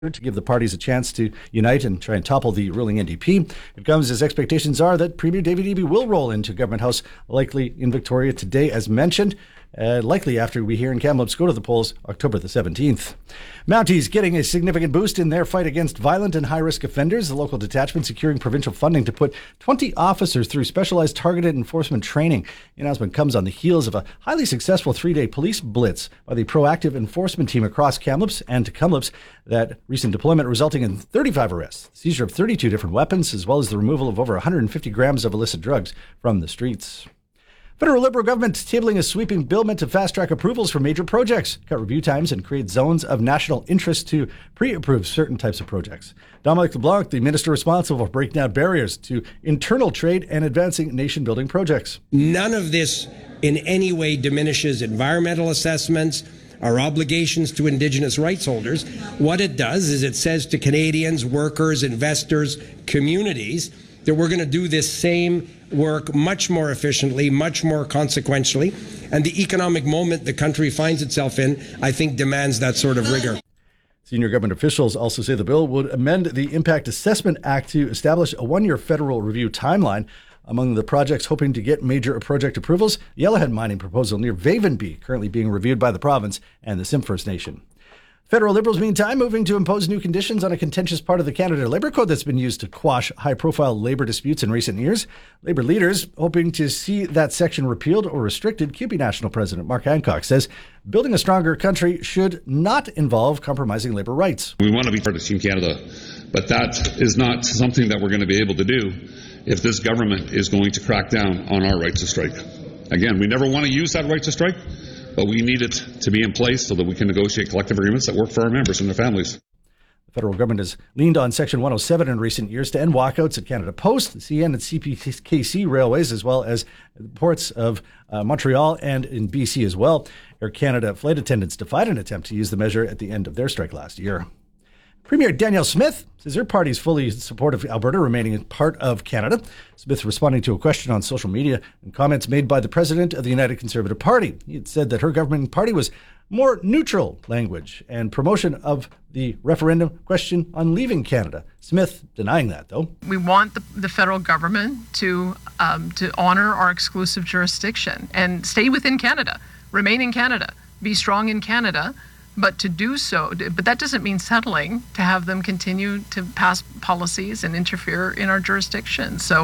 to give the parties a chance to unite and try and topple the ruling NDP. It comes as expectations are that Premier David Eby will roll into Government House, likely in Victoria today, as mentioned. Likely after we hear in Kamloops go to the polls October the 17th. Mounties getting a significant boost in their fight against violent and high-risk offenders. The local detachment securing provincial funding to put 20 officers through specialized targeted enforcement training. The announcement comes on the heels of a highly successful 3-day police blitz by the proactive enforcement team across Kamloops and Tecumloops. That recent deployment resulting in 35 arrests, seizure of 32 different weapons, as well as the removal of over 150 grams of illicit drugs from the streets. Federal Liberal government tabling a sweeping bill meant to fast-track approvals for major projects, cut review times, and create zones of national interest to pre-approve certain types of projects. Dominic LeBlanc, the minister responsible for breaking down barriers to internal trade and advancing nation-building projects. None of this in any way diminishes environmental assessments, our obligations to Indigenous rights holders. What it does is it says to Canadians, workers, investors, communities, that we're going to do this same work much more efficiently, much more consequentially. And the economic moment the country finds itself in, I think, demands that sort of rigor. Senior government officials also say the bill would amend the Impact Assessment Act to establish a one-year federal review timeline. Among the projects hoping to get major project approvals, the Yellowhead mining proposal near Vavenby, currently being reviewed by the province and the Sim First Nation. Federal Liberals, meantime, moving to impose new conditions on a contentious part of the Canada Labour Code that's been used to quash high-profile labour disputes in recent years. Labour leaders hoping to see that section repealed or restricted. CUPE National President Mark Hancock says building a stronger country should not involve compromising labour rights. We want to be part of Team Canada, but that is not something that we're going to be able to do if this government is going to crack down on our right to strike. Again, we never want to use that right to strike, but we need it to be in place so that we can negotiate collective agreements that work for our members and their families. The federal government has leaned on Section 107 in recent years to end walkouts at Canada Post, the CN and CPKC railways, as well as ports of Montreal and in BC as well. Air Canada flight attendants defied an attempt to use the measure at the end of their strike last year. Premier Danielle Smith says her party is fully supportive of Alberta remaining part of Canada. Smith responding to a question on social media and comments made by the president of the United Conservative Party. He had said that her governing party was more neutral language and promotion of the referendum question on leaving Canada. Smith denying that, though. We want the federal government to honor our exclusive jurisdiction and stay within Canada, remain in Canada, be strong in Canada. But to do so, but that doesn't mean settling to have them continue to pass policies and interfere in our jurisdiction. So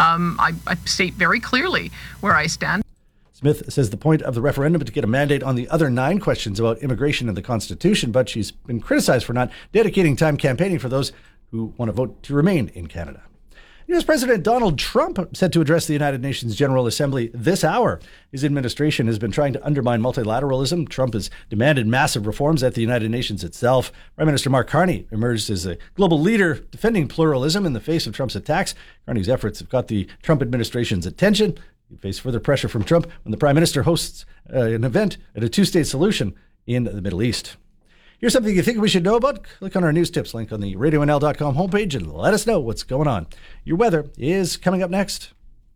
I state very clearly where I stand. Smith says the point of the referendum is to get a mandate on the other 9 questions about immigration and the Constitution, but she's been criticized for not dedicating time campaigning for those who want to vote to remain in Canada. U.S. President Donald Trump set to address the United Nations General Assembly this hour. His administration has been trying to undermine multilateralism. Trump has demanded massive reforms at the United Nations itself. Prime Minister Mark Carney emerged as a global leader defending pluralism in the face of Trump's attacks. Carney's efforts have got the Trump administration's attention. He face further pressure from Trump when the Prime Minister hosts an event at a 2-state solution in the Middle East. Here's something you think we should know about? Click on our news tips link on the RadioNL.com homepage and let us know what's going on. Your weather is coming up next.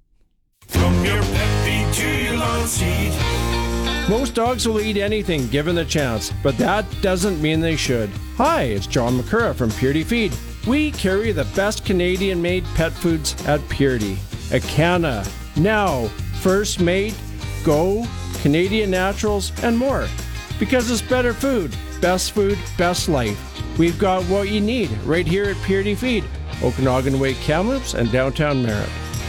From your pet feed to your lawn seed. Most dogs will eat anything given the chance, but that doesn't mean they should. Hi, it's John McCurra from Purity Feed. We carry the best Canadian-made pet foods at Purity. Acana, Now, First Mate, Go, Canadian Naturals, and more. Because it's better food, best life. We've got what you need right here at Purity Feed, Okanagan Way, Kamloops, and downtown Merritt.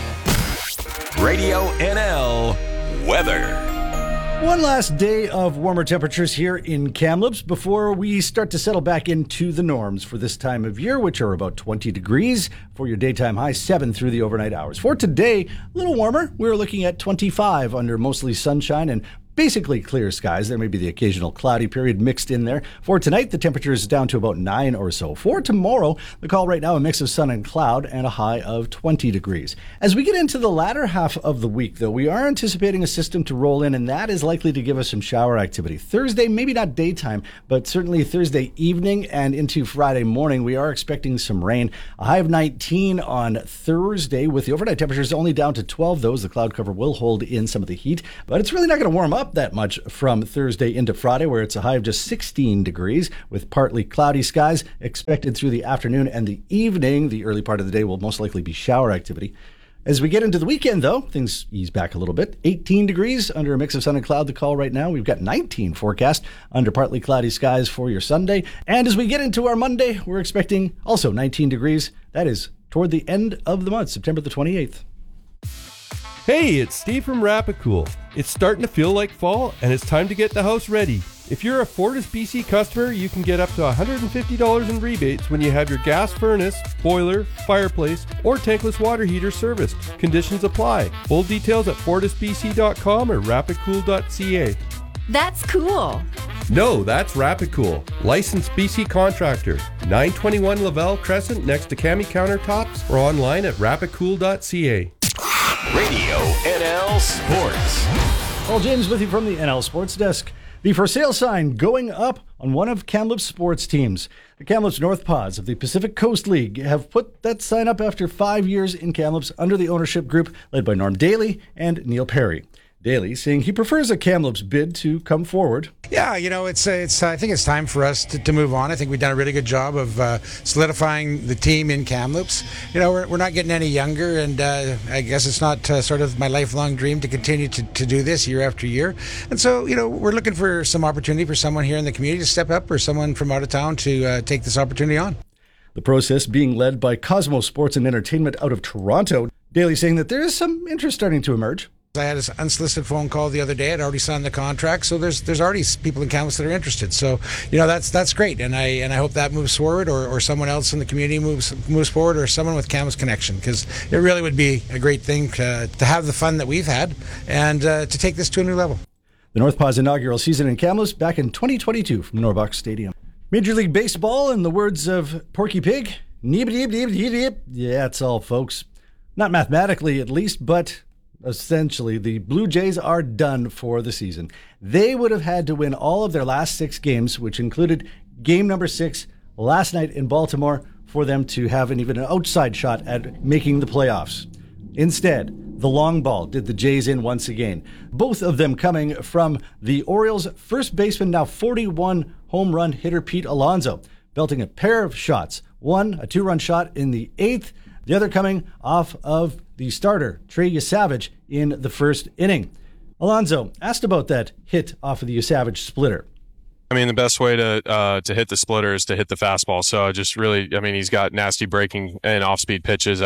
Radio NL weather. One last day of warmer temperatures here in Kamloops before we start to settle back into the norms for this time of year, which are about 20 degrees for your daytime high, 7 through the overnight hours. For today, a little warmer. We're looking at 25 under mostly sunshine and basically clear skies. There may be the occasional cloudy period mixed in there. For tonight, the temperature is down to about 9 or so. For tomorrow, the call right now, a mix of sun and cloud and a high of 20 degrees. As we get into the latter half of the week, though, we are anticipating a system to roll in, and that is likely to give us some shower activity. Thursday, maybe not daytime, but certainly Thursday evening and into Friday morning, we are expecting some rain. A high of 19 on Thursday with the overnight temperatures only down to 12. Those, the cloud cover will hold in some of the heat, but it's really not going to warm up up that much from Thursday into Friday, where it's a high of just 16 degrees with partly cloudy skies expected through the afternoon and the evening. The early part of the day will most likely be shower activity. As we get into the weekend, though, things ease back a little bit. 18 degrees under a mix of sun and cloud, the call right now. We've got 19 forecast under partly cloudy skies for your Sunday. And as we get into our Monday, we're expecting also 19 degrees. That is toward the end of the month, September the 28th. Hey, it's Steve from Rapicool. It's starting to feel like fall, and it's time to get the house ready. If you're a Fortis BC customer, you can get up to $150 in rebates when you have your gas furnace, boiler, fireplace, or tankless water heater serviced. Conditions apply. Full details at fortisbc.com or rapidcool.ca. That's cool. No, that's Rapicool. Licensed BC contractor. 921 Lavelle Crescent next to Cami Countertops or online at rapidcool.ca. Radio NL Sports. Paul James with you from the NL Sports Desk. The for sale sign going up on one of Kamloops' sports teams. The Kamloops North Paws of the Pacific Coast League have put that sign up after 5 years in Kamloops under the ownership group led by Norm Daly and Neil Perry. Daly saying he prefers a Kamloops bid to come forward. Yeah, it's. I think it's time for us to move on. I think we've done a really good job of solidifying the team in Kamloops. We're not getting any younger, and I guess it's not sort of my lifelong dream to continue to do this year after year. And so, we're looking for some opportunity for someone here in the community to step up or someone from out of town to take this opportunity on. The process being led by Cosmos Sports and Entertainment out of Toronto. Daly saying that there is some interest starting to emerge. I had an unsolicited phone call the other day. I'd already signed the contract, so there's already people in Kamloops that are interested. So that's great, and I hope that moves forward, or someone else in the community moves forward, or someone with Kamloops connection, because it really would be a great thing to have the fun that we've had and to take this to a new level. The North Paws inaugural season in Kamloops back in 2022 from Norbox Stadium. Major League Baseball, in the words of Porky Pig, yeah, that's all, folks. Not mathematically, at least, but essentially, the Blue Jays are done for the season. They would have had to win all of their last 6 games, which included game number 6 last night in Baltimore, for them to have even an outside shot at making the playoffs. Instead, the long ball did the Jays in once again. Both of them coming from the Orioles' first baseman, now 41 home run hitter Pete Alonso, belting a pair of shots. One, a 2-run shot in the 8th, the other coming off of the starter, Trey Yesavage, in the first inning. Alonso asked about that hit off of the Yesavage splitter. I mean, the best way to hit the splitter is to hit the fastball. So he's got nasty breaking and off-speed pitches.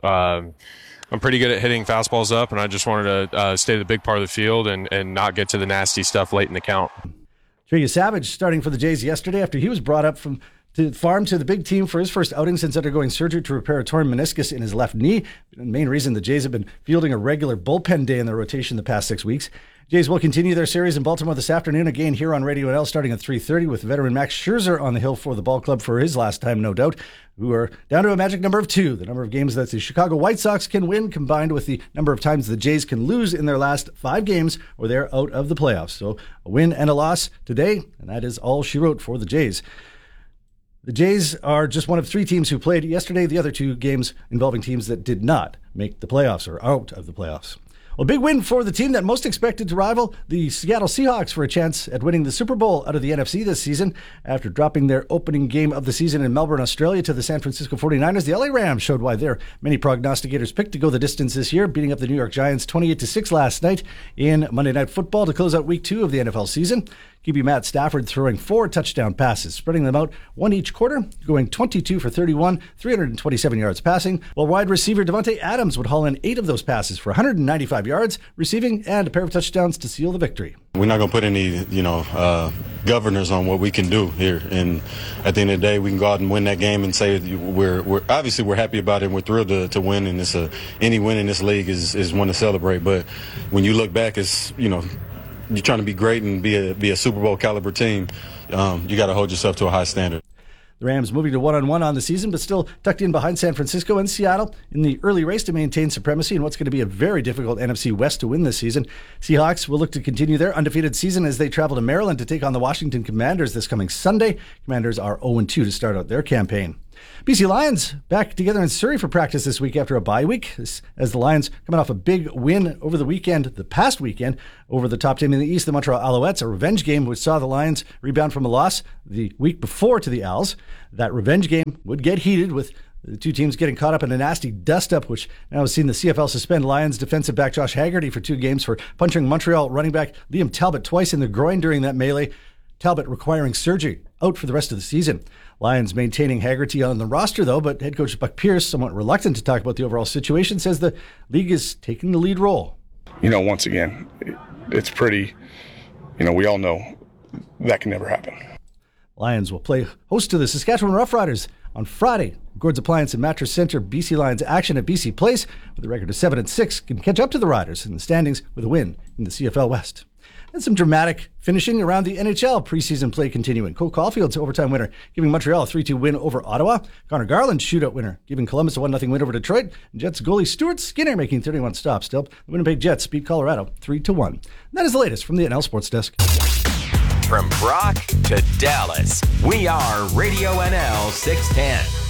I'm pretty good at hitting fastballs up, and I just wanted to stay the big part of the field and not get to the nasty stuff late in the count. Trey Yesavage starting for the Jays yesterday after he was brought up from to farm to the big team for his first outing since undergoing surgery to repair a torn meniscus in his left knee. The main reason the Jays have been fielding a regular bullpen day in their rotation the past 6 weeks. Jays will continue their series in Baltimore this afternoon, again here on Radio NL starting at 3:30 with veteran Max Scherzer on the hill for the ball club for his last time, no doubt, who are down to a magic number of 2, the number of games that the Chicago White Sox can win combined with the number of times the Jays can lose in their last 5 games or they're out of the playoffs. So a win and a loss today, and that is all she wrote for the Jays. The Jays are just one of 3 teams who played yesterday. The other 2 games involving teams that did not make the playoffs or out of the playoffs. Well, big win for the team that most expected to rival the Seattle Seahawks for a chance at winning the Super Bowl out of the NFC this season. After dropping their opening game of the season in Melbourne, Australia to the San Francisco 49ers, the LA Rams showed why their many prognosticators picked to go the distance this year, beating up the New York Giants 28-6 last night in Monday Night Football to close out Week 2 of the NFL season. QB Matt Stafford throwing 4 touchdown passes, spreading them out 1 each quarter, going 22 for 31, 327 yards passing, while wide receiver Devontae Adams would haul in 8 of those passes for 195 yards, receiving, and a pair of touchdowns to seal the victory. We're not going to put any, governors on what we can do here. And at the end of the day, we can go out and win that game and say we're obviously we're happy about it and we're thrilled to win. And any win in this league is one to celebrate. But when you look back, it's, you're trying to be great and be a Super Bowl caliber team. You got to hold yourself to a high standard. The Rams moving to 1-1 on the season, but still tucked in behind San Francisco and Seattle in the early race to maintain supremacy in what's going to be a very difficult NFC West to win this season. Seahawks will look to continue their undefeated season as they travel to Maryland to take on the Washington Commanders this coming Sunday. Commanders are 0-2 to start out their campaign. BC Lions back together in Surrey for practice this week after a bye week, as the Lions coming off a big win over the past weekend, over the top team in the East, the Montreal Alouettes, a revenge game which saw the Lions rebound from a loss the week before to the Als. That revenge game would get heated with the two teams getting caught up in a nasty dust-up, which now has seen the CFL suspend Lions defensive back Josh Haggerty for 2 games for punching Montreal running back Liam Talbot twice in the groin during that melee. Talbot requiring surgery, out for the rest of the season. Lions maintaining Haggerty on the roster, though, but head coach Buck Pierce, somewhat reluctant to talk about the overall situation, says the league is taking the lead role. Once again, it's pretty, we all know that can never happen. Lions will play host to the Saskatchewan Roughriders on Friday. Gord's Appliance and Mattress Center, BC Lions action at BC Place with a record of 7-6 can catch up to the Riders in the standings with a win in the CFL West. And some dramatic finishing around the NHL preseason play continuing. Cole Caulfield's overtime winner, giving Montreal a 3-2 win over Ottawa. Connor Garland's shootout winner, giving Columbus a 1-0 win over Detroit. And Jets goalie Stuart Skinner making 31 stops. Still, the Winnipeg Jets beat Colorado 3-1. And that is the latest from the NL Sports Desk. From Brock to Dallas, we are Radio NL 610.